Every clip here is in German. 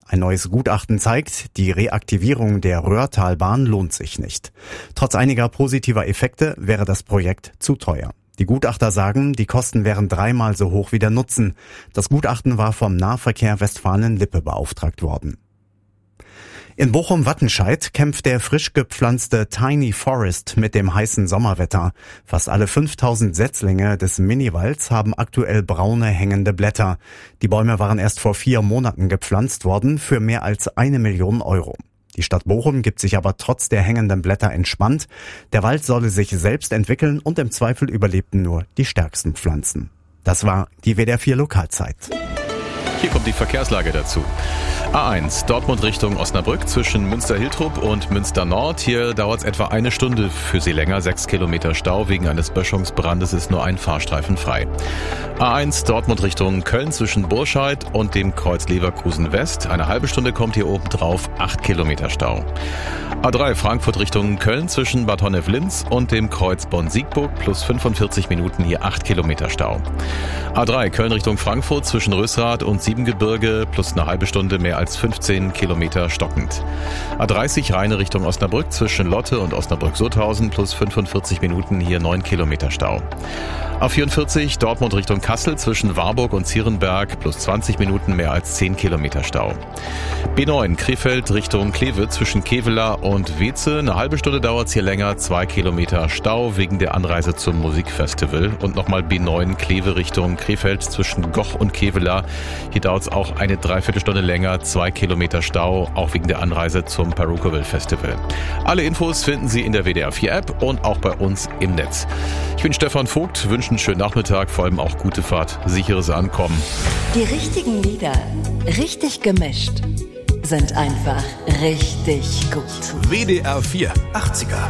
Ein neues Gutachten zeigt, die Reaktivierung der Röhrtalbahn lohnt sich nicht. Trotz einiger positiver Effekte wäre das Projekt zu teuer. Die Gutachter sagen, die Kosten wären 3-mal so hoch wie der Nutzen. Das Gutachten war vom Nahverkehr Westfalen-Lippe beauftragt worden. In Bochum-Wattenscheid kämpft der frisch gepflanzte Tiny Forest mit dem heißen Sommerwetter. Fast alle 5000 Setzlinge des Miniwalds haben aktuell braune hängende Blätter. Die Bäume waren erst vor 4 Monaten gepflanzt worden für mehr als 1 Million Euro. Die Stadt Bochum gibt sich aber trotz der hängenden Blätter entspannt. Der Wald solle sich selbst entwickeln und im Zweifel überlebten nur die stärksten Pflanzen. Das war die WDR 4 Lokalzeit. Hier kommt die Verkehrslage dazu. A1 Dortmund Richtung Osnabrück zwischen Münster-Hiltrup und Münster-Nord. Hier dauert es etwa 1 Stunde für Sie länger. 6 Kilometer Stau. Wegen eines Böschungsbrandes ist nur ein Fahrstreifen frei. A1 Dortmund Richtung Köln zwischen Burscheid und dem Kreuz Leverkusen West. Eine halbe Stunde kommt hier oben drauf. 8 Kilometer Stau. A3 Frankfurt Richtung Köln zwischen Bad Honnef-Linz und dem Kreuz Bonn-Siegburg plus 45 Minuten hier 8 Kilometer Stau. A3 Köln Richtung Frankfurt zwischen Rösrath und Siebengebirge plus eine halbe Stunde mehr als 15 Kilometer stockend. A30 Rheine Richtung Osnabrück zwischen Lotte und Osnabrück-Sutthausen plus 45 Minuten hier 9 Kilometer Stau. A44 Dortmund Richtung Kassel zwischen Warburg und Zierenberg plus 20 Minuten mehr als 10 Kilometer Stau. B9 Krefeld Richtung Kleve zwischen Kevela und Weze. Eine halbe Stunde dauert es hier länger, 2 Kilometer Stau wegen der Anreise zum Musikfestival. Und nochmal B9 Kleve Richtung Krefeld zwischen Goch und Kevela. Hier dauert es auch eine Dreiviertelstunde länger, 2 Kilometer Stau, auch wegen der Anreise zum Perukaville Festival. Alle Infos finden Sie in der WDR 4 App und auch bei uns im Netz. Ich bin Stefan Vogt, wünsche einen schönen Nachmittag, vor allem auch gute Fahrt, sicheres Ankommen. Die richtigen Lieder, richtig gemischt, sind einfach richtig gut. WDR 4 80er.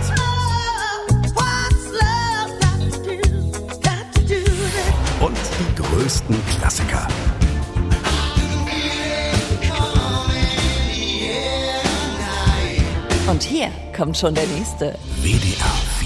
Und die größten Klassiker. Und hier kommt schon der nächste. WDR